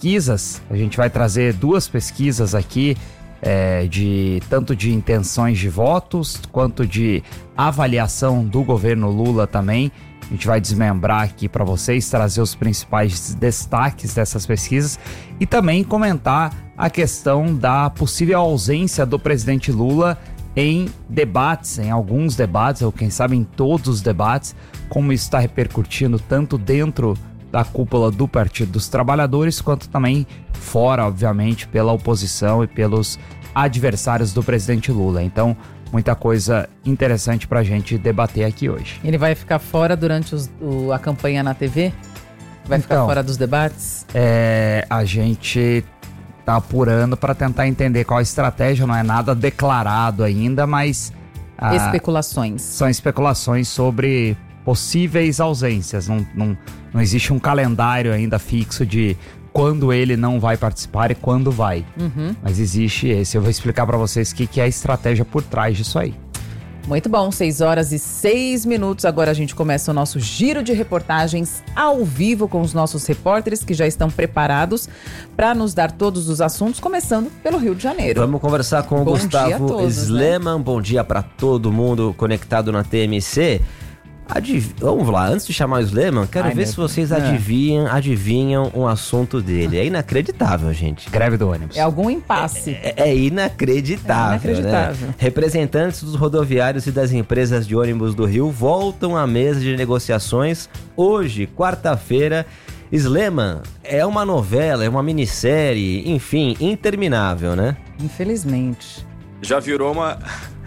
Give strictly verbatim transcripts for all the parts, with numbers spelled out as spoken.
pesquisas. A gente vai trazer duas pesquisas aqui, é, de tanto de intenções de votos, quanto de avaliação do governo Lula também. A gente vai desmembrar aqui para vocês, trazer os principais destaques dessas pesquisas e também comentar a questão da possível ausência do presidente Lula em debates, em alguns debates, ou quem sabe em todos os debates, como isso está repercutindo tanto dentro da cúpula do Partido dos Trabalhadores, quanto também fora, obviamente, pela oposição e pelos adversários do presidente Lula. Então, muita coisa interessante pra gente debater aqui hoje. Ele vai ficar fora durante os, o, a campanha na T V? Vai então, ficar fora dos debates? É, a gente tá apurando para tentar entender qual a estratégia, não é nada declarado ainda, mas... Ah, especulações. São especulações sobre possíveis ausências. Não, não, não existe um calendário ainda fixo de quando ele não vai participar e quando vai. Uhum. Mas existe esse. Eu vou explicar para vocês o que, que é a estratégia por trás disso aí. Muito bom, seis horas e seis minutos. Agora a gente começa o nosso giro de reportagens ao vivo com os nossos repórteres que já estão preparados para nos dar todos os assuntos, começando pelo Rio de Janeiro. Vamos conversar com o bom Gustavo todos, Sleman. Né? Bom dia para todo mundo conectado na T M C. Adiv... Vamos lá, antes de chamar o Sleman, quero Ai, ver meu... se vocês é. adivinham, adivinham um assunto dele. É inacreditável, gente. Greve do ônibus. É algum impasse. É, é inacreditável, é inacreditável. Né? Representantes dos rodoviários e das empresas de ônibus do Rio voltam à mesa de negociações hoje, quarta-feira. Sleman, é uma novela, é uma minissérie, enfim, interminável, né? Infelizmente. Já virou uma...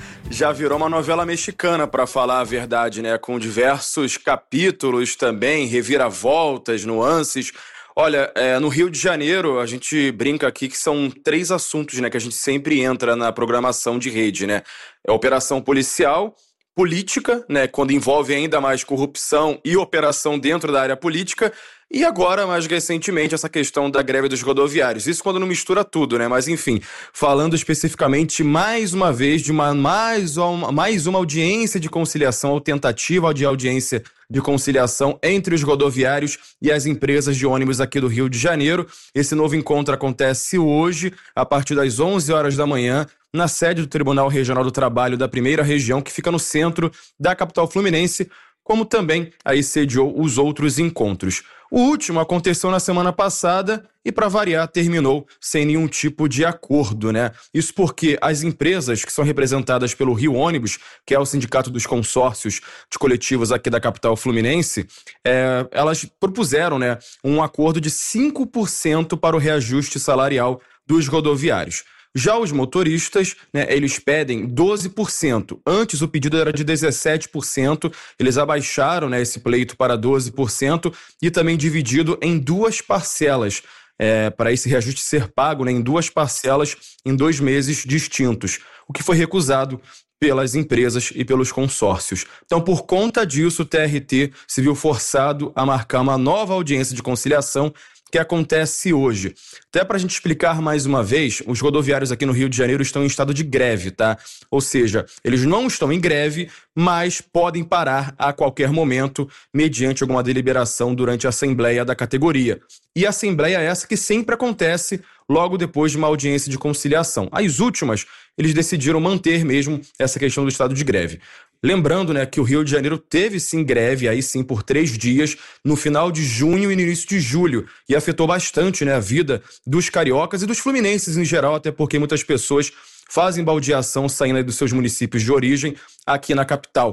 Já virou uma novela mexicana, para falar a verdade, né? Com diversos capítulos também, reviravoltas, nuances. Olha, é, no Rio de Janeiro, a gente brinca aqui que são três assuntos, né? Que a gente sempre entra na programação de rede, né? É a operação policial, política, né? Quando envolve ainda mais corrupção e operação dentro da área política. E agora, mais recentemente, essa questão da greve dos rodoviários. Isso quando não mistura tudo, né? Mas, enfim, falando especificamente, mais uma vez, de uma, mais, uma, mais uma audiência de conciliação, ou tentativa de audiência de conciliação entre os rodoviários e as empresas de ônibus aqui do Rio de Janeiro. Esse novo encontro acontece hoje, a partir das onze horas da manhã, na sede do Tribunal Regional do Trabalho da Primeira Região, que fica no centro da capital fluminense, como também aí sediou os outros encontros. O último aconteceu na semana passada e, para variar, terminou sem nenhum tipo de acordo, né? Isso porque as empresas que são representadas pelo Rio Ônibus, que é o sindicato dos consórcios de coletivos aqui da capital fluminense, é, elas propuseram, né, um acordo de cinco por cento para o reajuste salarial dos rodoviários. Já os motoristas, né, eles pedem doze por cento. Antes o pedido era de dezessete por cento, eles abaixaram, né, esse pleito para doze por cento e também dividido em duas parcelas, é, para esse reajuste ser pago, né, em duas parcelas em dois meses distintos, o que foi recusado pelas empresas e pelos consórcios. Então, por conta disso, o T R T se viu forçado a marcar uma nova audiência de conciliação que acontece hoje. Até para a gente explicar mais uma vez, os rodoviários aqui no Rio de Janeiro estão em estado de greve, tá? Ou seja, eles não estão em greve, mas podem parar a qualquer momento, mediante alguma deliberação durante a assembleia da categoria. E a assembleia é essa que sempre acontece logo depois de uma audiência de conciliação. As últimas, eles decidiram manter mesmo essa questão do estado de greve. Lembrando, né, que o Rio de Janeiro teve sim greve, aí sim por três dias, no final de junho e no início de julho, e afetou bastante, né, a vida dos cariocas e dos fluminenses em geral, até porque muitas pessoas fazem baldeação saindo dos seus municípios de origem aqui na capital.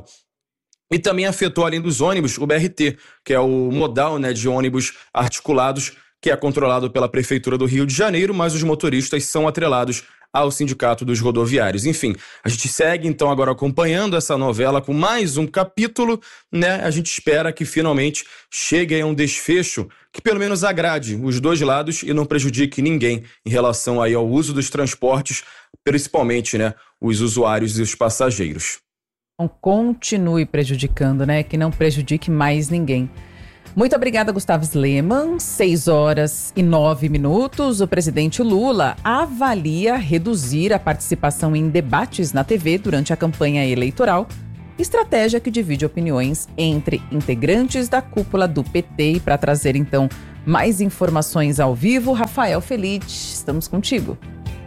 E também afetou, além dos ônibus, o B R T, que é o modal, né, de ônibus articulados, que é controlado pela Prefeitura do Rio de Janeiro, mas os motoristas são atrelados ao Sindicato dos Rodoviários. Enfim, a gente segue então agora acompanhando essa novela com mais um capítulo, né? A gente espera que finalmente chegue a um desfecho que pelo menos agrade os dois lados e não prejudique ninguém em relação aí ao uso dos transportes, principalmente, né, os usuários e os passageiros. Então, continue prejudicando, né? Que não prejudique mais ninguém. Muito obrigada, Gustavo Sleman. seis horas e nove minutos. O presidente Lula avalia reduzir a participação em debates na T V durante a campanha eleitoral, estratégia que divide opiniões entre integrantes da cúpula do P T. E para trazer, então, Mais informações ao vivo, Rafael Felite, estamos contigo.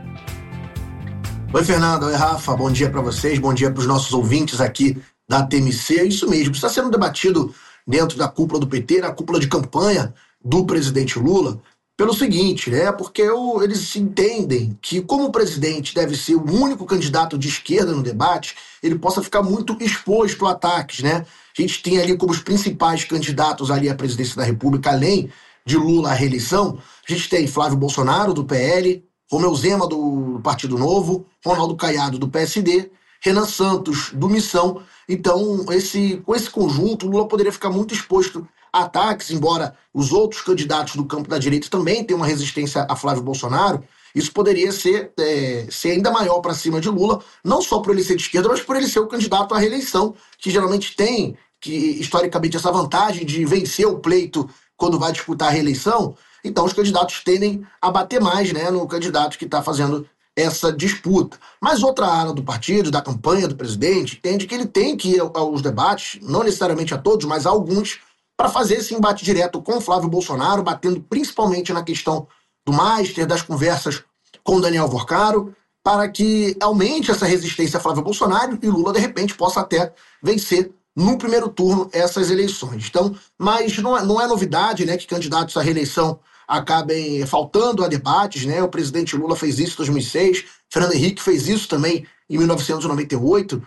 Oi, Fernanda. Oi, Rafa. Bom dia para vocês, bom dia para os nossos ouvintes aqui da T M C. É isso mesmo, está sendo debatido dentro da cúpula do P T, na cúpula de campanha do presidente Lula, pelo seguinte, né? Porque o, eles entendem que, como o presidente deve ser o único candidato de esquerda no debate, ele possa ficar muito exposto a ataques, né? A gente tem ali como os principais candidatos ali à presidência da República, além de Lula à reeleição, a gente tem Flávio Bolsonaro, do P L, Romeu Zema, do Partido Novo, Ronaldo Caiado, do P S D, Renan Santos, do Missão. Então, esse, com esse conjunto, Lula poderia ficar muito exposto a ataques, embora os outros candidatos do campo da direita também tenham uma resistência a Flávio Bolsonaro. Isso poderia ser, é, ser ainda maior para cima de Lula, não só por ele ser de esquerda, mas por ele ser o candidato à reeleição, que geralmente tem, que historicamente, essa vantagem de vencer o pleito quando vai disputar a reeleição. Então os candidatos tendem a bater mais, né, no candidato que está fazendo essa disputa. Mas outra ala do partido, da campanha do presidente, entende que ele tem que ir aos debates, não necessariamente a todos, mas a alguns, para fazer esse embate direto com Flávio Bolsonaro, batendo principalmente na questão do Master, das conversas com Daniel Vorcaro, para que aumente essa resistência a Flávio Bolsonaro e Lula, de repente, possa até vencer no primeiro turno essas eleições. Então, mas não é, não é novidade, né, que candidatos à reeleição acabem faltando a debates, né? O presidente Lula fez isso em dois mil e seis, Fernando Henrique fez isso também em mil novecentos e noventa e oito,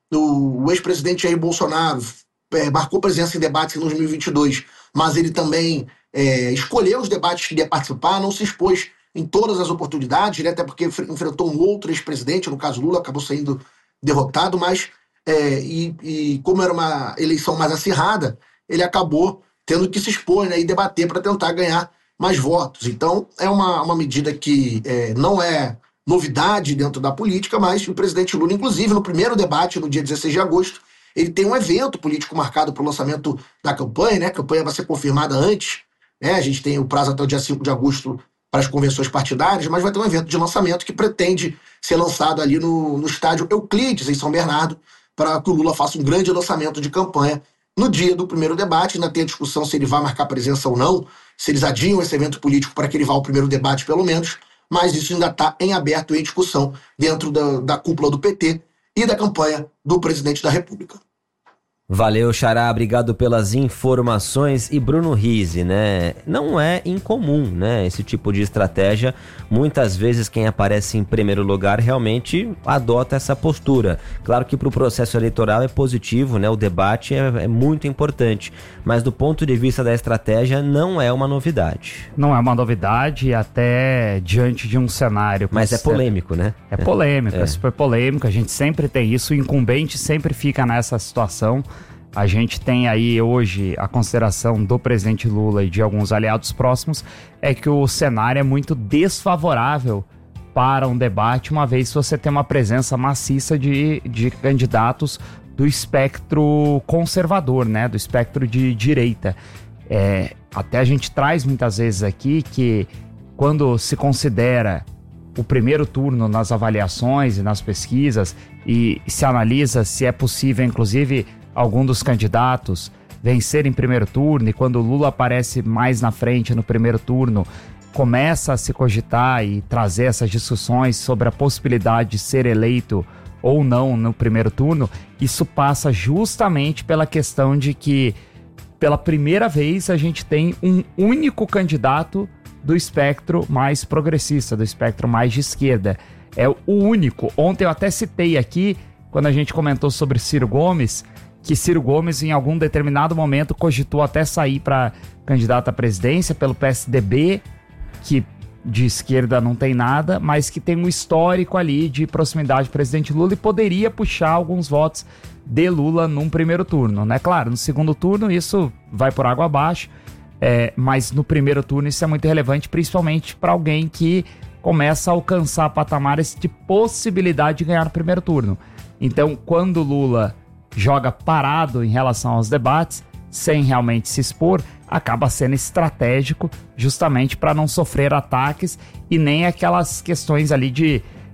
o, o ex-presidente Jair Bolsonaro é, marcou presença em debates em dois mil e vinte e dois, mas ele também é, escolheu os debates que ia participar, não se expôs em todas as oportunidades, né? Até porque enfrentou um outro ex-presidente, no caso Lula, acabou saindo derrotado, mas É, e, e como era uma eleição mais acirrada, ele acabou tendo que se expor, né, e debater para tentar ganhar mais votos. Então é uma, uma medida que é, não é novidade dentro da política, mas o presidente Lula, inclusive no primeiro debate, no dia dezesseis de agosto, ele tem um evento político marcado para o lançamento da campanha, né? A campanha vai ser confirmada antes, né? A gente tem o prazo até o dia cinco de agosto para as convenções partidárias, mas vai ter um evento de lançamento que pretende ser lançado ali no, no estádio Euclides, em São Bernardo, para que o Lula faça um grande lançamento de campanha no dia do primeiro debate. Ainda tem a discussão se ele vai marcar presença ou não, se eles adiam esse evento político para que ele vá ao primeiro debate, pelo menos, mas isso ainda está em aberto e em discussão dentro da, da cúpula do P T e da campanha do presidente da República. Valeu, Xará, obrigado pelas informações. E Bruno Rizzi, né, não é incomum, né, esse tipo de estratégia. Muitas vezes quem aparece em primeiro lugar realmente adota essa postura. Claro que para o processo eleitoral é positivo, né, o debate é, é muito importante, mas do ponto de vista da estratégia não é uma novidade. Não é uma novidade, até diante de um cenário... Mas é polêmico, né? É polêmico, é. é super polêmico, a gente sempre tem isso, o incumbente sempre fica nessa situação. A gente tem aí hoje a consideração do presidente Lula e de alguns aliados próximos, é que o cenário é muito desfavorável para um debate, uma vez que você tem uma presença maciça de, de candidatos do espectro conservador, né, do espectro de direita. É, até a gente traz muitas vezes aqui que quando se considera o primeiro turno nas avaliações e nas pesquisas e se analisa se é possível, inclusive, algum dos candidatos vencer em primeiro turno, e quando o Lula aparece mais na frente no primeiro turno, começa a se cogitar e trazer essas discussões sobre a possibilidade de ser eleito ou não no primeiro turno, isso passa justamente pela questão de que, pela primeira vez, a gente tem um único candidato do espectro mais progressista, do espectro mais de esquerda. É o único. Ontem eu até citei aqui, quando a gente comentou sobre Ciro Gomes, que Ciro Gomes, em algum determinado momento, cogitou até sair para candidato à presidência pelo P S D B, que de esquerda não tem nada, mas que tem um histórico ali de proximidade do presidente Lula e poderia puxar alguns votos de Lula num primeiro turno, né? Claro, no segundo turno isso vai por água abaixo, é, mas no primeiro turno isso é muito relevante, principalmente para alguém que começa a alcançar patamares de possibilidade de ganhar no primeiro turno. Então, quando Lula joga parado em relação aos debates, sem realmente se expor, acaba sendo estratégico justamente para não sofrer ataques e nem aquelas questões ali de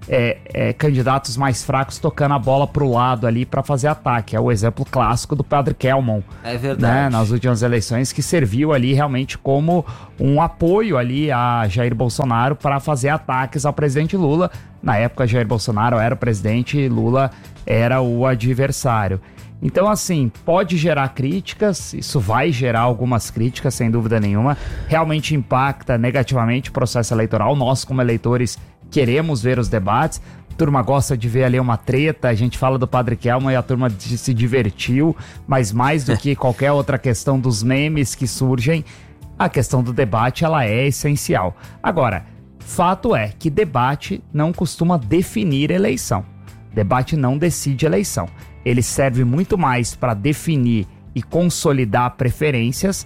é, é, candidatos mais fracos tocando a bola pro lado ali para fazer ataque. É o exemplo clássico do Padre Kelmon. É verdade. Né, nas últimas eleições, que serviu ali realmente como um apoio ali a Jair Bolsonaro para fazer ataques ao presidente Lula. Na época, Jair Bolsonaro era o presidente e Lula era o adversário. Então, assim, pode gerar críticas, isso vai gerar algumas críticas, sem dúvida nenhuma. Realmente impacta negativamente o processo eleitoral. Nós, como eleitores, queremos ver os debates. A turma gosta de ver ali uma treta, a gente fala do Padre Kelmon e a turma se divertiu, mas mais do que qualquer outra questão dos memes que surgem, a questão do debate, ela é essencial. Agora, fato é que debate não costuma definir eleição. Debate não decide eleição. Ele serve muito mais para definir e consolidar preferências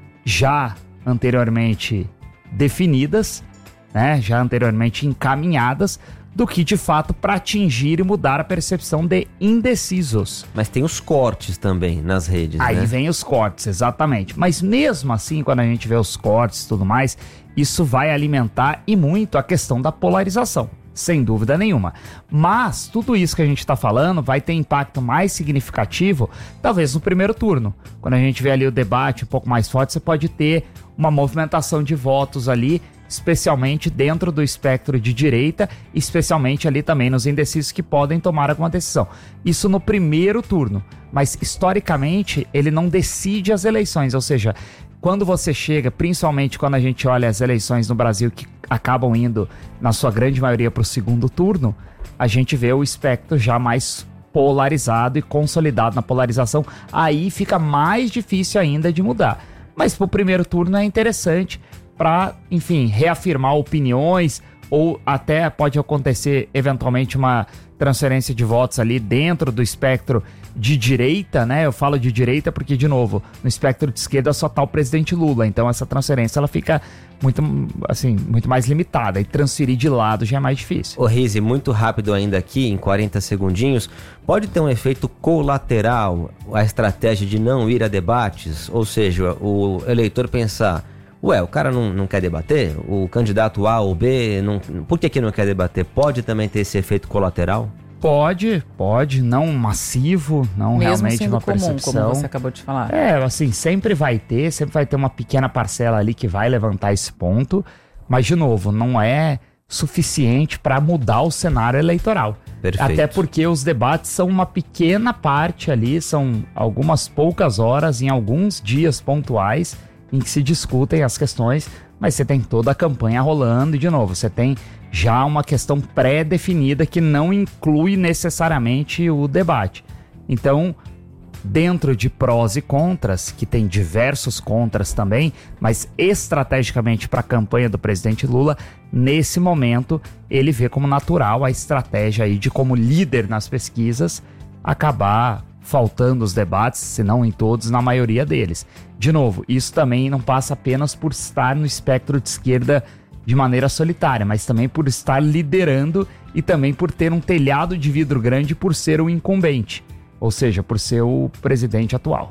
já anteriormente definidas, né, já anteriormente encaminhadas, do que de fato para atingir e mudar a percepção de indecisos. Mas tem os cortes também nas redes, Aí né? vem os cortes, exatamente. Mas mesmo assim, quando a gente vê os cortes e tudo mais, isso vai alimentar e muito a questão da polarização, sem dúvida nenhuma. Mas tudo isso que a gente está falando vai ter impacto mais significativo, talvez no primeiro turno. Quando a gente vê ali o debate um pouco mais forte, você pode ter uma movimentação de votos ali, especialmente dentro do espectro de direita, especialmente ali também nos indecisos que podem tomar alguma decisão. Isso no primeiro turno, mas historicamente ele não decide as eleições, ou seja, quando você chega, principalmente quando a gente olha as eleições no Brasil que acabam indo, na sua grande maioria, para o segundo turno, a gente vê o espectro já mais polarizado e consolidado na polarização, aí fica mais difícil ainda de mudar. Mas para o primeiro turno é interessante, para, enfim, reafirmar opiniões, ou até pode acontecer eventualmente uma transferência de votos ali dentro do espectro de direita, né? Eu falo de direita porque, de novo, no espectro de esquerda só tá o presidente Lula, então essa transferência ela fica muito, assim, muito mais limitada, e transferir de lado já é mais difícil. Ô Rizzi, muito rápido ainda aqui, em quarenta segundinhos, pode ter um efeito colateral a estratégia de não ir a debates? Ou seja, o eleitor pensar: ué, o cara não, não quer debater? O candidato A ou B, não, por que que não quer debater? Pode também ter esse efeito colateral? Pode, pode, não massivo, não Mesmo realmente sendo uma comum, percepção. como você acabou de falar. É, assim, sempre vai ter, sempre vai ter uma pequena parcela ali que vai levantar esse ponto, mas, de novo, não é suficiente para mudar o cenário eleitoral. Perfeito. Até porque os debates são uma pequena parte ali, são algumas poucas horas em alguns dias pontuais em que se discutem as questões, mas você tem toda a campanha rolando e, de novo, você tem já uma questão pré-definida que não inclui necessariamente o debate. Então, dentro de prós e contras, que tem diversos contras também, mas estrategicamente para a campanha do presidente Lula, nesse momento, ele vê como natural a estratégia aí de, como líder nas pesquisas, acabar faltando os debates, se não em todos, na maioria deles. De novo, isso também não passa apenas por estar no espectro de esquerda de maneira solitária, mas também por estar liderando e também por ter um telhado de vidro grande por ser o incumbente, ou seja, por ser o presidente atual.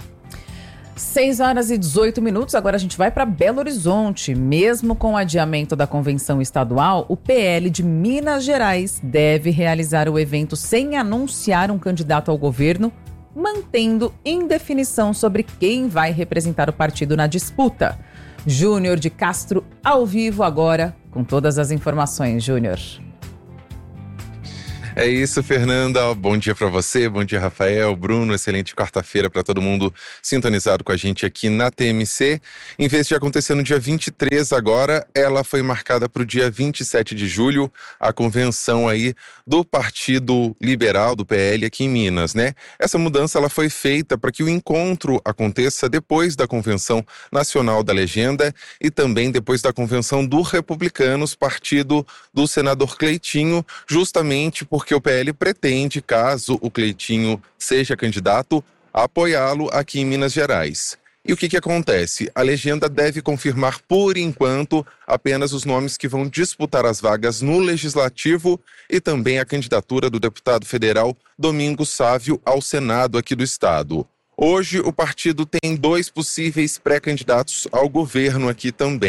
seis horas e dezoito minutos, agora a gente vai para Belo Horizonte. Mesmo com o adiamento da convenção estadual, o P L de Minas Gerais deve realizar o evento sem anunciar um candidato ao governo, mantendo indefinição sobre quem vai representar o partido na disputa. Júnior de Castro, ao vivo agora, com todas as informações. Júnior. É isso, Fernanda. Bom dia para você, bom dia, Rafael, Bruno. Excelente quarta-feira para todo mundo sintonizado com a gente aqui na T M C. Em vez de acontecer no dia vinte e três agora, ela foi marcada para o dia vinte e sete de julho, a convenção aí do Partido Liberal, do P L, aqui em Minas, né? Essa mudança ela foi feita para que o encontro aconteça depois da Convenção Nacional da Legenda e também depois da Convenção do Republicanos, partido do senador Cleitinho, justamente por porque o P L pretende, caso o Cleitinho seja candidato, apoiá-lo aqui em Minas Gerais. E o que que acontece? A legenda deve confirmar, por enquanto, apenas os nomes que vão disputar as vagas no Legislativo e também a candidatura do deputado federal Domingos Sávio ao Senado aqui do estado. Hoje, o partido tem dois possíveis pré-candidatos ao governo aqui também.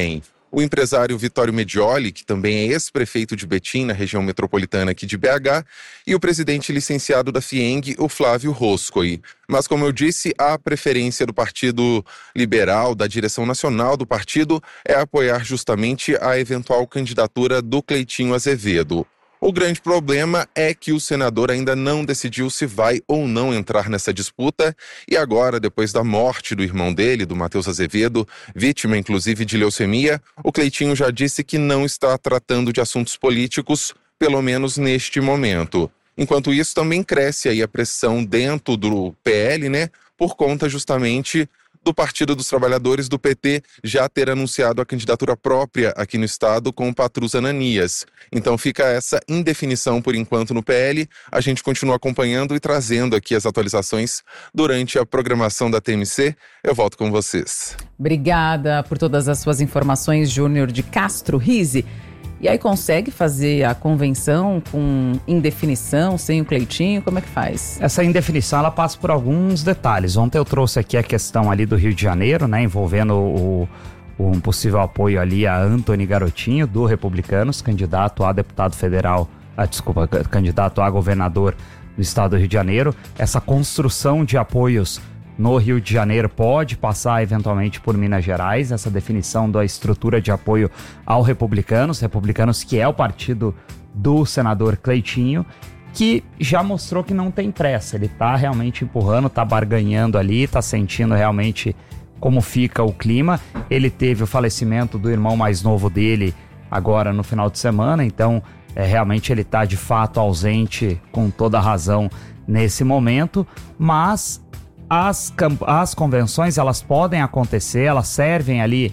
o empresário Vitório Medioli, que também é ex-prefeito de Betim, na região metropolitana aqui de B H, e o presidente licenciado da FIENG, o Flávio Roscoe. Mas, como eu disse, a preferência do Partido Liberal, da direção nacional do partido, é apoiar justamente a eventual candidatura do Cleitinho Azevedo. O grande problema é que o senador ainda não decidiu se vai ou não entrar nessa disputa e agora, depois da morte do irmão dele, do Matheus Azevedo, vítima inclusive de leucemia, o Cleitinho já disse que não está tratando de assuntos políticos, pelo menos neste momento. Enquanto isso, também cresce aí a pressão dentro do P L, né, por conta justamente do Partido dos Trabalhadores, do P T, já ter anunciado a candidatura própria aqui no estado com o Patrus Ananias. Então fica essa indefinição por enquanto no P L. A gente continua acompanhando e trazendo aqui as atualizações durante a programação da T M C. Eu volto com vocês. Obrigada por todas as suas informações, Júnior de Castro Rizzi. E aí consegue fazer a convenção com indefinição, sem o Cleitinho? Como é que faz? Essa indefinição, ela passa por alguns detalhes. Ontem eu trouxe aqui a questão ali do Rio de Janeiro, né, envolvendo o, o, um possível apoio ali a Antony Garotinho, do Republicanos, candidato a deputado federal, ah, desculpa, candidato a governador do estado do Rio de Janeiro. Essa construção de apoios no Rio de Janeiro pode passar eventualmente por Minas Gerais, essa definição da estrutura de apoio ao Republicanos, Republicanos que é o partido do senador Cleitinho, que já mostrou que não tem pressa, ele tá realmente empurrando, tá barganhando ali, tá sentindo realmente como fica o clima. Ele teve o falecimento do irmão mais novo dele agora no final de semana, então é, realmente ele tá de fato ausente com toda a razão nesse momento, mas As, as convenções, elas podem acontecer, elas servem ali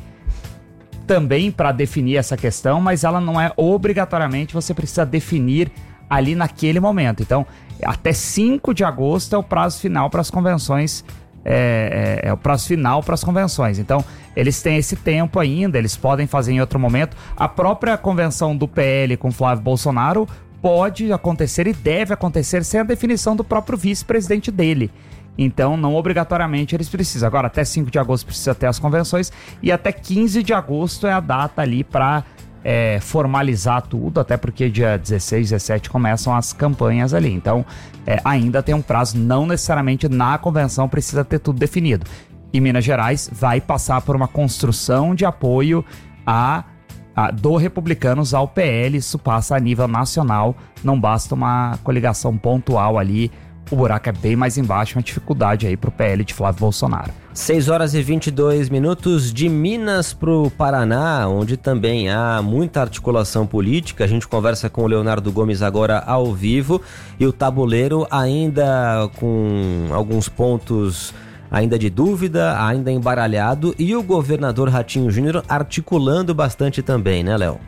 também para definir essa questão, mas ela não é obrigatoriamente, você precisa definir ali naquele momento. Então, até cinco de agosto é o prazo final para as convenções, é, é, é o prazo final para as convenções. Então, eles têm esse tempo ainda, eles podem fazer em outro momento. A própria convenção do P L com Flávio Bolsonaro pode acontecer e deve acontecer sem a definição do próprio vice-presidente dele. Então, não obrigatoriamente eles precisam. Agora, até cinco de agosto precisa ter as convenções e até quinze de agosto é a data ali para é, formalizar tudo, até porque dia dezesseis, dezessete começam as campanhas ali. Então, é, ainda tem um prazo, não necessariamente na convenção precisa ter tudo definido. E Minas Gerais vai passar por uma construção de apoio a, a, do Republicanos ao P L, isso passa a nível nacional, não basta uma coligação pontual ali. O buraco é bem mais embaixo, uma dificuldade aí pro P L de Flávio Bolsonaro. seis horas e vinte e dois minutos, de Minas pro Paraná, onde também há muita articulação política. A gente conversa com o Leonardo Gomes agora ao vivo e o tabuleiro ainda com alguns pontos ainda de dúvida, ainda embaralhado, e o governador Ratinho Júnior articulando bastante também, né, Léo?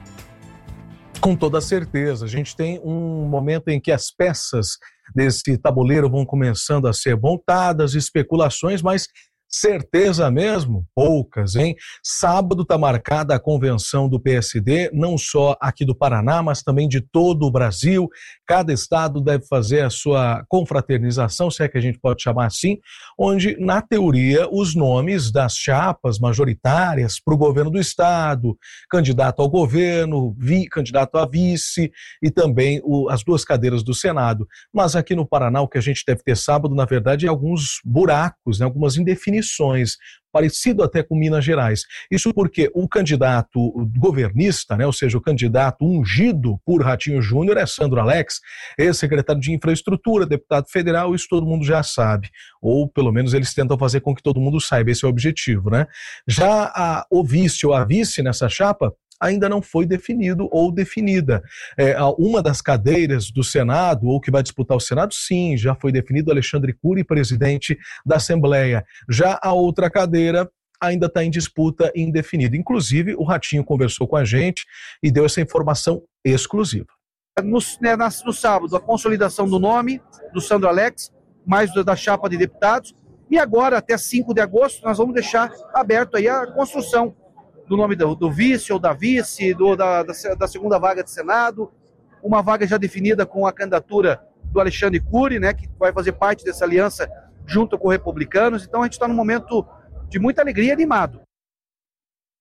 Com toda certeza. A gente tem um momento em que as peças desse tabuleiro vão começando a ser montadas, especulações, mas certeza mesmo? Poucas, hein? Sábado está marcada a convenção do P S D, não só aqui do Paraná, mas também de todo o Brasil. Cada estado deve fazer a sua confraternização, se é que a gente pode chamar assim, onde, na teoria, os nomes das chapas majoritárias para o governo do estado, candidato ao governo, vi, candidato a vice e também o, as duas cadeiras do Senado. Mas aqui no Paraná, o que a gente deve ter sábado, na verdade, é alguns buracos, né, algumas indefinições, parecido até com Minas Gerais. Isso porque o candidato governista, né, ou seja, o candidato ungido por Ratinho Júnior é Sandro Alex, ex-secretário de Infraestrutura, deputado federal, isso todo mundo já sabe. Ou pelo menos eles tentam fazer com que todo mundo saiba, esse é o objetivo, né? Já a, o vice ou a vice nessa chapa ainda não foi definido ou definida. É, uma das cadeiras do Senado, ou que vai disputar o Senado, sim, já foi definido Alexandre Cury, presidente da Assembleia. Já a outra cadeira ainda está em disputa indefinida. Inclusive, o Ratinho conversou com a gente e deu essa informação exclusiva. No, né, no sábado, a consolidação do nome do Sandro Alex, mais da chapa de deputados, e agora, até cinco de agosto, nós vamos deixar aberto aí a construção do nome do, do vice ou da vice, do, da, da, da segunda vaga de Senado, uma vaga já definida com a candidatura do Alexandre Cury, né, que vai fazer parte dessa aliança junto com os republicanos. Então a gente está num momento de muita alegria e animado.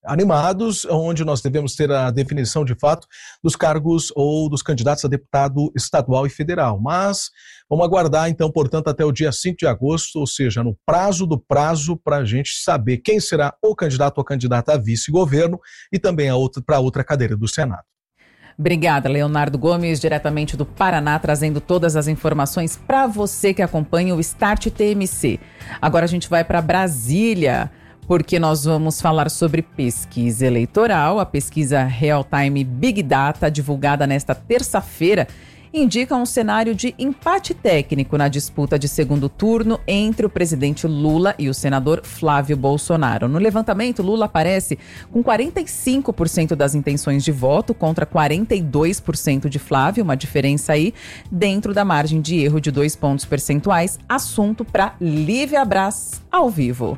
animados, onde nós devemos ter a definição de fato dos cargos ou dos candidatos a deputado estadual e federal. Mas vamos aguardar então, portanto, até o dia cinco de agosto, ou seja, no prazo do prazo, para a gente saber quem será o candidato ou candidata a vice-governo e também a outra, para outra cadeira do Senado. Obrigada, Leonardo Gomes, diretamente do Paraná, trazendo todas as informações para você que acompanha o Start T M C. Agora a gente vai para Brasília, porque nós vamos falar sobre pesquisa eleitoral. A pesquisa Real Time Big Data, divulgada nesta terça-feira, indica um cenário de empate técnico na disputa de segundo turno entre o presidente Lula e o senador Flávio Bolsonaro. No levantamento, Lula aparece com quarenta e cinco por cento das intenções de voto contra quarenta e dois por cento de Flávio, uma diferença aí dentro da margem de erro de dois pontos percentuais. Assunto para Lívia Braz, ao vivo.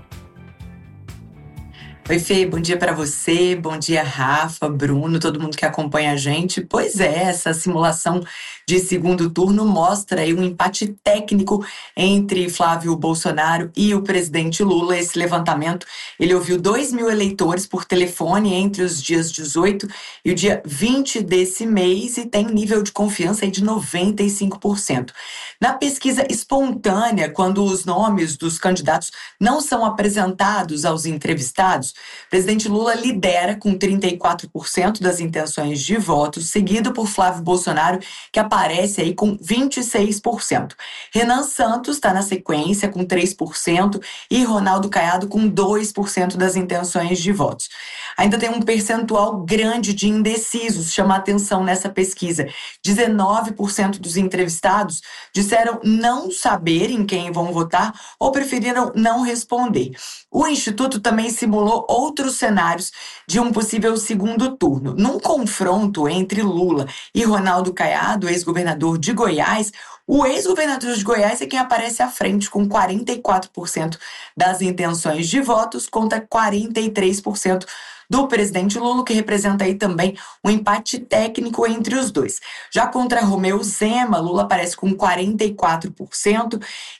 Oi, Fê, bom dia para você, bom dia, Rafa, Bruno, todo mundo que acompanha a gente. Pois é, essa simulação de segundo turno mostra aí um empate técnico entre Flávio Bolsonaro e o presidente Lula. Esse levantamento, ele ouviu dois mil eleitores por telefone entre os dias dezoito e o dia vinte desse mês e tem nível de confiança aí de noventa e cinco por cento. Na pesquisa espontânea, quando os nomes dos candidatos não são apresentados aos entrevistados, o presidente Lula lidera com trinta e quatro por cento das intenções de voto, seguido por Flávio Bolsonaro, que aparece aí com vinte e seis por cento. Renan Santos está na sequência com três por cento e Ronaldo Caiado com dois por cento das intenções de votos. Ainda tem um percentual grande de indecisos, chama a atenção nessa pesquisa. dezenove por cento dos entrevistados disseram não saber em quem vão votar ou preferiram não responder. O Instituto também simulou outros cenários de um possível segundo turno. Num confronto entre Lula e Ronaldo Caiado, ex-governador de Goiás, o ex-governador de Goiás é quem aparece à frente com quarenta e quatro por cento das intenções de votos contra quarenta e três por cento do presidente Lula, que representa aí também um empate técnico entre os dois. Já contra Romeu Zema, Lula aparece com quarenta e quatro por cento,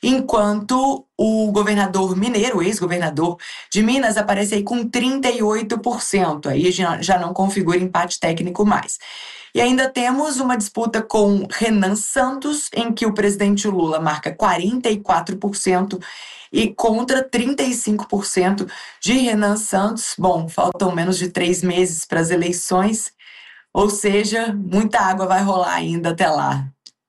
enquanto o governador mineiro, o ex-governador de Minas, aparece aí com trinta e oito por cento. Aí já, já não configura empate técnico mais. E ainda temos uma disputa com Renan Santos, em que o presidente Lula marca quarenta e quatro por cento e contra trinta e cinco por cento de Renan Santos. Bom, faltam menos de três meses para as eleições, ou seja, muita água vai rolar ainda até lá.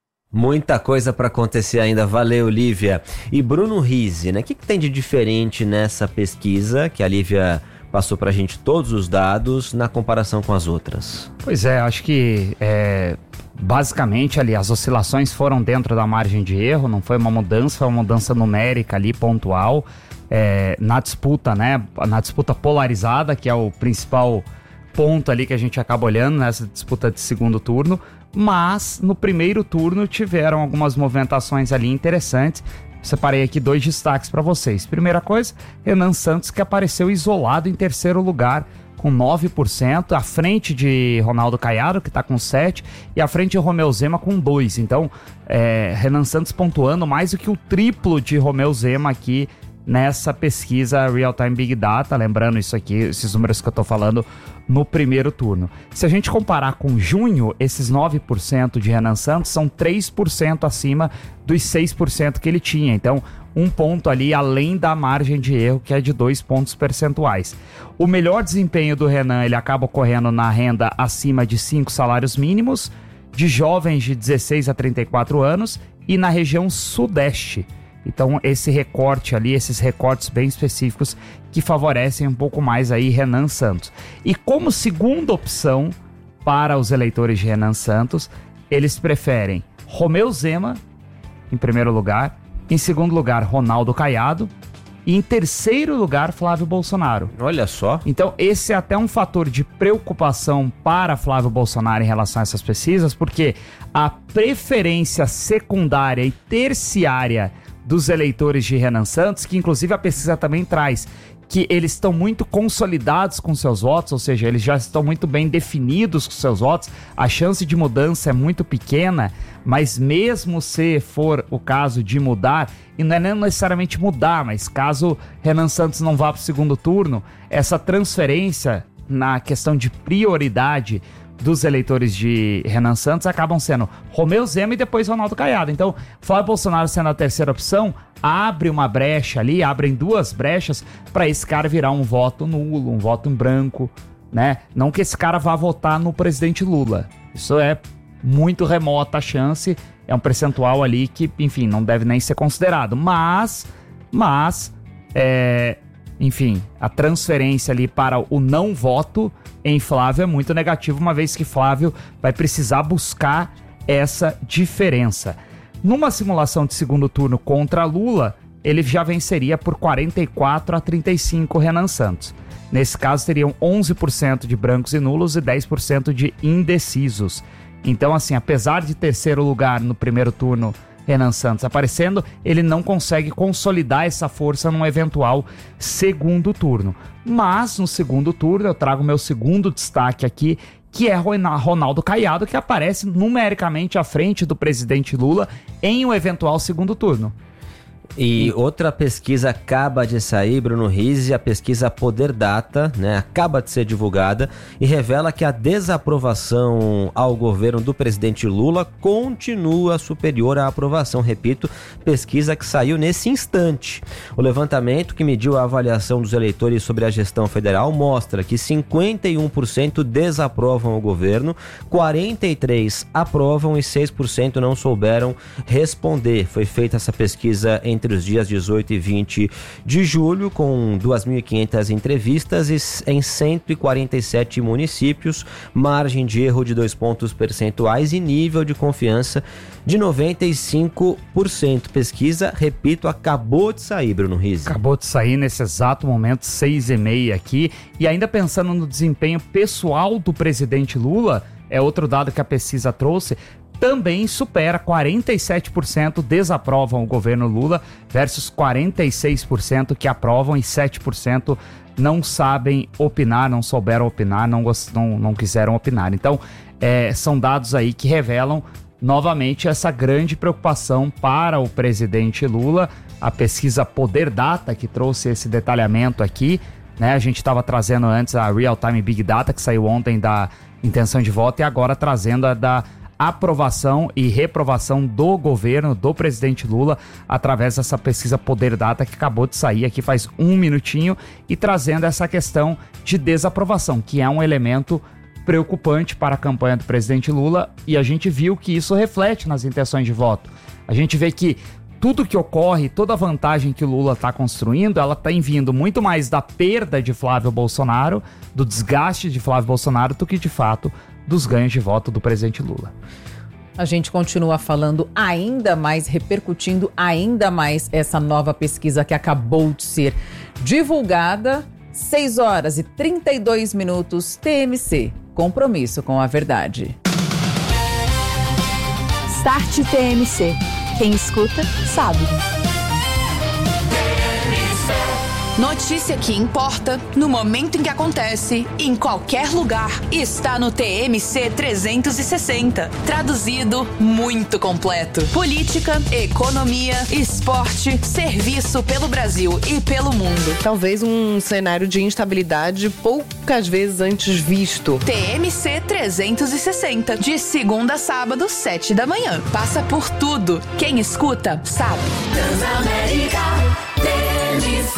Muita coisa para acontecer ainda. Valeu, Lívia. E Bruno Rizzi, né? O que, que tem de diferente nessa pesquisa que a Lívia passou para a gente todos os dados na comparação com as outras? Pois é, acho que é, basicamente ali as oscilações foram dentro da margem de erro, não foi uma mudança, foi uma mudança numérica ali, pontual, é, na disputa, né? Na disputa polarizada, que é o principal ponto ali que a gente acaba olhando nessa disputa de segundo turno, mas no primeiro turno tiveram algumas movimentações ali interessantes. Separei aqui dois destaques para vocês. Primeira coisa, Renan Santos, que apareceu isolado em terceiro lugar, com nove por cento, à frente de Ronaldo Caiado, que está com sete por cento, e à frente de Romeu Zema, com dois por cento. Então, é, Renan Santos pontuando mais do que o triplo de Romeu Zema aqui nessa pesquisa Real Time Big Data, lembrando isso aqui, esses números que eu tô falando no primeiro turno. Se a gente comparar com junho, esses nove por cento de Renan Santos são três por cento acima dos seis por cento que ele tinha, então um ponto ali além da margem de erro, que é de dois pontos percentuais. O melhor desempenho do Renan, ele acaba ocorrendo na renda acima de cinco salários mínimos, de jovens de dezesseis a trinta e quatro anos e na região sudeste. Então esse recorte ali, esses recortes bem específicos que favorecem um pouco mais aí Renan Santos. E como segunda opção para os eleitores de Renan Santos, eles preferem Romeu Zema em primeiro lugar, em segundo lugar Ronaldo Caiado e em terceiro lugar Flávio Bolsonaro. Olha só. Então esse é até um fator de preocupação para Flávio Bolsonaro em relação a essas pesquisas, porque a preferência secundária e terciária dos eleitores de Renan Santos, que inclusive a pesquisa também traz que eles estão muito consolidados com seus votos, ou seja, eles já estão muito bem definidos com seus votos, a chance de mudança é muito pequena, mas mesmo se for o caso de mudar, e não é nem necessariamente mudar, mas caso Renan Santos não vá para o segundo turno, essa transferência na questão de prioridade dos eleitores de Renan Santos acabam sendo Romeu Zema e depois Ronaldo Caiado. Então, Flávio Bolsonaro sendo a terceira opção, abre uma brecha ali, abrem duas brechas para esse cara virar um voto nulo, um voto em branco, né? Não que esse cara vá votar no presidente Lula. Isso é muito remota a chance, é um percentual ali que, enfim, não deve nem ser considerado. Mas, mas, é, enfim, a transferência ali para o não voto em Flávio é muito negativo, uma vez que Flávio vai precisar buscar essa diferença. Numa simulação de segundo turno contra Lula, ele já venceria por quarenta e quatro a trinta e cinco Renan Santos. Nesse caso, teriam onze por cento de brancos e nulos e dez por cento de indecisos. Então, assim, apesar de terceiro lugar no primeiro turno, Renan Santos aparecendo, ele não consegue consolidar essa força num eventual segundo turno. Mas no segundo turno eu trago meu segundo destaque aqui, que é Ronaldo Caiado, que aparece numericamente à frente do presidente Lula em um eventual segundo turno. E outra pesquisa acaba de sair, Bruno Rizzi, a pesquisa Poder Data, né, acaba de ser divulgada e revela que a desaprovação ao governo do presidente Lula continua superior à aprovação. Repito, pesquisa que saiu nesse instante. O levantamento que mediu a avaliação dos eleitores sobre a gestão federal mostra que cinquenta e um por cento desaprovam o governo, quarenta e três por cento aprovam e seis por cento não souberam responder. Foi feita essa pesquisa em entre os dias dezoito e vinte de julho, com duas mil e quinhentas entrevistas em cento e quarenta e sete municípios, margem de erro de dois pontos percentuais e nível de confiança de noventa e cinco por cento. Pesquisa, repito, acabou de sair, Bruno Rizzi. Acabou de sair nesse exato momento, seis e meia aqui, e ainda pensando no desempenho pessoal do presidente Lula, é outro dado que a pesquisa trouxe, também supera, quarenta e sete por cento desaprovam o governo Lula versus quarenta e seis por cento que aprovam e sete por cento não sabem opinar, não souberam opinar, não, não, não quiseram opinar. Então, é, são dados aí que revelam novamente essa grande preocupação para o presidente Lula. A pesquisa Poder Data, que trouxe esse detalhamento aqui, né? A gente estava trazendo antes a Real Time Big Data, que saiu ontem da intenção de voto, e agora trazendo a da aprovação e reprovação do governo do presidente Lula através dessa pesquisa Poder Data que acabou de sair aqui faz um minutinho e trazendo essa questão de desaprovação, que é um elemento preocupante para a campanha do presidente Lula, e a gente viu que isso reflete nas intenções de voto. A gente vê que tudo que ocorre, toda a vantagem que o Lula está construindo, ela está vindo muito mais da perda de Flávio Bolsonaro, do desgaste de Flávio Bolsonaro, do que de fato dos ganhos de voto do presidente Lula. A gente continua falando ainda mais, repercutindo ainda mais essa nova pesquisa que acabou de ser divulgada. seis horas e trinta e dois minutos, T M C, compromisso com a verdade. Start T M C. Quem escuta, sabe. Notícia que importa, no momento em que acontece, em qualquer lugar, está no T M C trezentos e sessenta. Traduzido, muito completo. Política, economia, esporte, serviço pelo Brasil e pelo mundo. Talvez um cenário de instabilidade poucas vezes antes visto. T M C trezentos e sessenta, de segunda a sábado, sete da manhã. Passa por tudo. Quem escuta, sabe. Transamérica, T M C.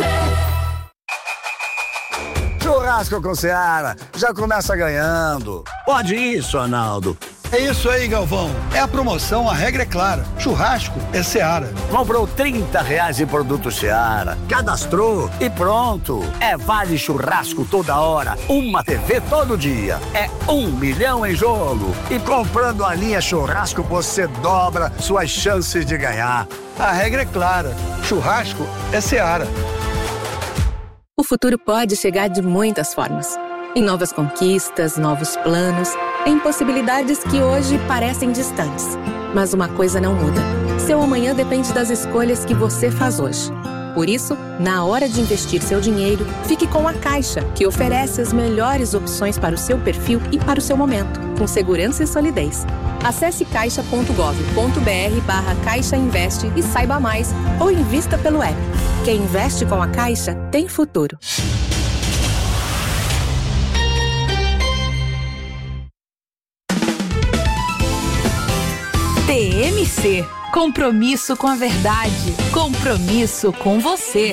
Churrasco com Seara, já começa ganhando. Pode isso, Arnaldo. É isso aí, Galvão. É a promoção, a regra é clara. Churrasco é Seara. Comprou trinta reais em produto Seara, cadastrou e pronto. É vale churrasco toda hora, uma T V todo dia. É um milhão em jogo. E comprando a linha churrasco, você dobra suas chances de ganhar. A regra é clara. Churrasco é Seara. O futuro pode chegar de muitas formas. Em novas conquistas, novos planos, em possibilidades que hoje parecem distantes. Mas uma coisa não muda. Seu amanhã depende das escolhas que você faz hoje. Por isso, na hora de investir seu dinheiro, fique com a Caixa, que oferece as melhores opções para o seu perfil e para o seu momento, com segurança e solidez. Acesse caixa ponto gov ponto br barra Caixa Investe e saiba mais, ou invista pelo app. Quem investe com a Caixa tem futuro. T M C. Compromisso com a verdade. Compromisso com você.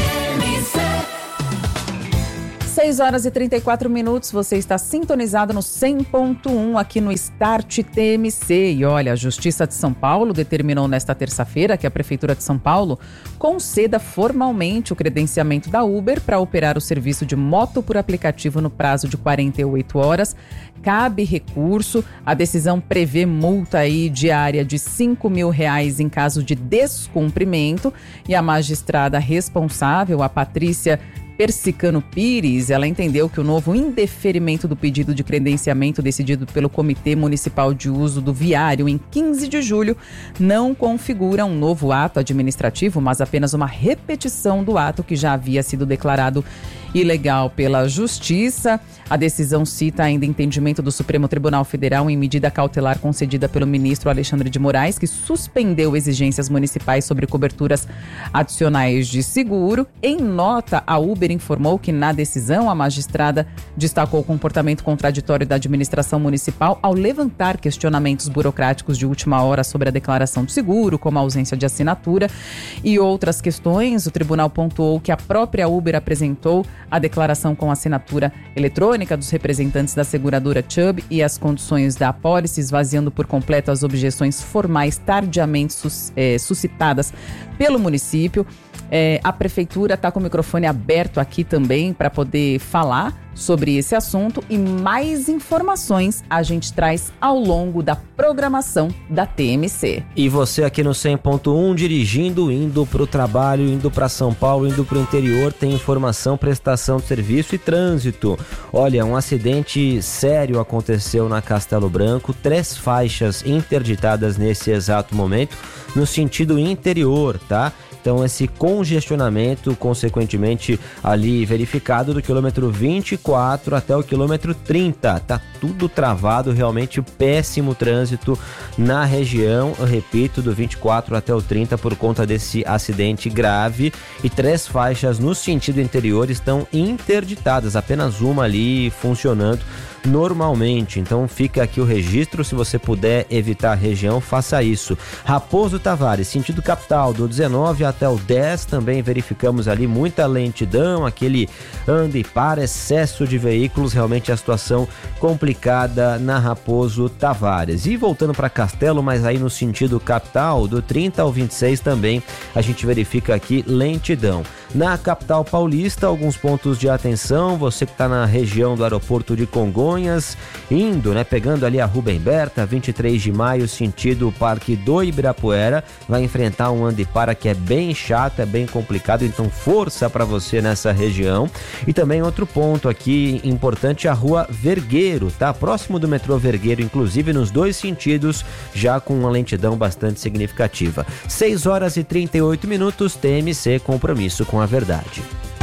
seis horas e trinta e quatro minutos, você está sintonizado no cem ponto um aqui no Start T M C. E olha, a Justiça de São Paulo determinou nesta terça-feira que a Prefeitura de São Paulo conceda formalmente o credenciamento da Uber para operar o serviço de moto por aplicativo no prazo de quarenta e oito horas. Cabe recurso. A decisão prevê multa aí diária de cinco mil reais em caso de descumprimento. E a magistrada responsável, a Patrícia Persicano Pires, ela entendeu que o novo indeferimento do pedido de credenciamento decidido pelo Comitê Municipal de Uso do Viário em quinze de julho não configura um novo ato administrativo, mas apenas uma repetição do ato que já havia sido declarado ilegal pela Justiça. A decisão cita ainda entendimento do Supremo Tribunal Federal em medida cautelar concedida pelo ministro Alexandre de Moraes, que suspendeu exigências municipais sobre coberturas adicionais de seguro. Em nota, a Uber informou que na decisão a magistrada destacou o comportamento contraditório da administração municipal ao levantar questionamentos burocráticos de última hora sobre a declaração de seguro, como a ausência de assinatura e outras questões. O tribunal pontuou que a própria Uber apresentou a declaração com assinatura eletrônica dos representantes da seguradora Chubb e as condições da apólice, esvaziando por completo as objeções formais tardiamente sus, é, suscitadas pelo município. É, a prefeitura está com o microfone aberto aqui também para poder falar sobre esse assunto, e mais informações a gente traz ao longo da programação da T M C. E você aqui no cem ponto um, dirigindo, indo para o trabalho, indo para São Paulo, indo para o interior, tem informação, prestação de serviço e trânsito. Olha, um acidente sério aconteceu na Castelo Branco, três faixas interditadas nesse exato momento, no sentido interior, tá? Então esse congestionamento, consequentemente, ali verificado do quilômetro vinte e quatro até o quilômetro trinta. Tá tudo travado, realmente péssimo trânsito na região, eu repito, do vinte e quatro até o trinta por conta desse acidente grave. E três faixas no sentido interior estão interditadas, apenas uma ali funcionando normalmente. Então fica aqui o registro, se você puder evitar a região, faça isso. Raposo Tavares, sentido capital, do dezenove até o dez, também verificamos ali muita lentidão, aquele anda e para, excesso de veículos, realmente a situação complicada na Raposo Tavares. E voltando para Castelo, mas aí no sentido capital, do trinta ao vinte e seis também a gente verifica aqui lentidão. Na capital paulista, alguns pontos de atenção, você que está na região do aeroporto de Congonhas, indo, né, pegando ali a Rubem Berta, vinte e três de maio, sentido Parque do Ibirapuera, vai enfrentar um anda e para que é bem chato, é bem complicado, então força para você nessa região. E também outro ponto aqui importante, a Rua Vergueiro, tá? Próximo do metrô Vergueiro, inclusive nos dois sentidos, já com uma lentidão bastante significativa. seis horas e trinta e oito minutos, T M C, compromisso com a verdade.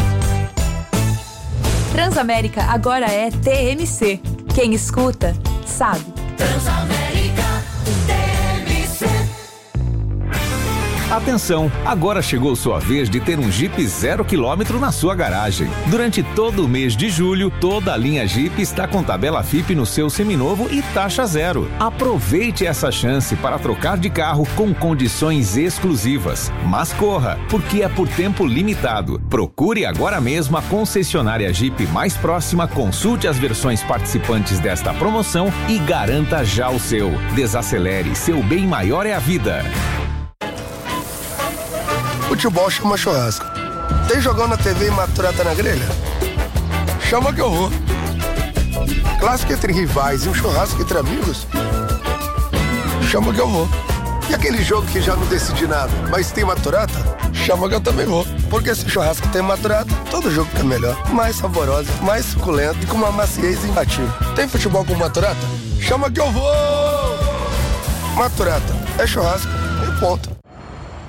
Transamérica agora é T M C. Quem escuta, sabe. Transamérica, T M C. Atenção, agora chegou sua vez de ter um Jeep zero quilômetro na sua garagem. Durante todo o mês de julho, toda a linha Jeep está com tabela F I P no seu seminovo e taxa zero. Aproveite essa chance para trocar de carro com condições exclusivas. Mas corra, porque é por tempo limitado. Procure agora mesmo a concessionária Jeep mais próxima, consulte as versões participantes desta promoção e garanta já o seu. Desacelere, seu bem maior é a vida. Futebol chama churrasco. Tem jogão na T V e maturata na grelha? Chama que eu vou. Clássico entre rivais e um churrasco entre amigos? Chama que eu vou. E aquele jogo que já não decidi nada, mas tem maturata? Chama que eu também vou. Porque se churrasco tem maturata, todo jogo fica melhor. Mais saborosa, mais suculento e com uma maciez imbatível. Tem futebol com maturata? Chama que eu vou! Maturata é churrasco e ponto.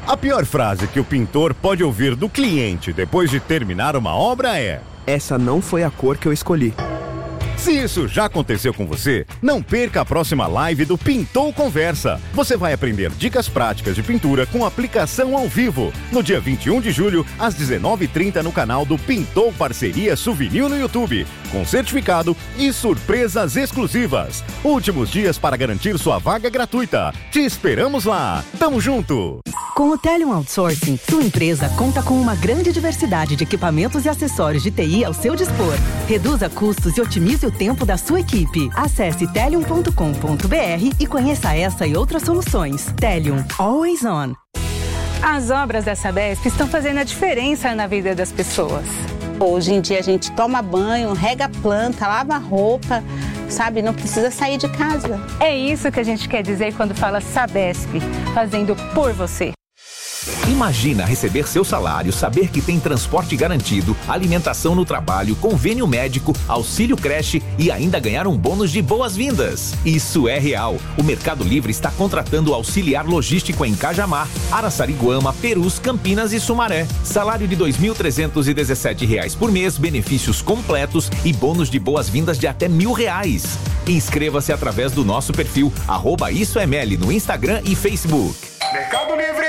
A pior frase que o pintor pode ouvir do cliente depois de terminar uma obra é: essa não foi a cor que eu escolhi. Se isso já aconteceu com você, não perca a próxima live do Pintou Conversa. Você vai aprender dicas práticas de pintura com aplicação ao vivo. No dia vinte e um de julho, às dezenove e trinta, no canal do Pintou Parceria Souvenir no YouTube. Com certificado e surpresas exclusivas. Últimos dias para garantir sua vaga gratuita. Te esperamos lá. Tamo junto! Com o Telium Outsourcing, sua empresa conta com uma grande diversidade de equipamentos e acessórios de T I ao seu dispor. Reduza custos e otimize o tempo da sua equipe. Acesse telium ponto com ponto b r e conheça essa e outras soluções. Telium, always on. As obras da Sabesp estão fazendo a diferença na vida das pessoas. Hoje em dia a gente toma banho, rega planta, lava roupa, sabe? Não precisa sair de casa. É isso que a gente quer dizer quando fala Sabesp, fazendo por você. Imagina receber seu salário, saber que tem transporte garantido, alimentação no trabalho, convênio médico, auxílio creche e ainda ganhar um bônus de boas-vindas. Isso é real. O Mercado Livre está contratando auxiliar logístico em Cajamar, Araçariguama, Perus, Campinas e Sumaré. Salário de dois mil trezentos e dezessete reais por mês, benefícios completos e bônus de boas-vindas de até mil reais. Inscreva-se através do nosso perfil arroba Isso é Meli no Instagram e Facebook. Mercado Livre!